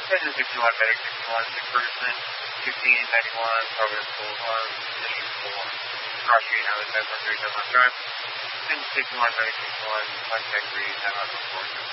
Engine 61, Medic 61, McPherson, 1591, Providence Boulevard, Mission 4. Cross Street, Highway 513, Dunlop Drive. Engine 61, Medic 61, contact 3, 10 on 4.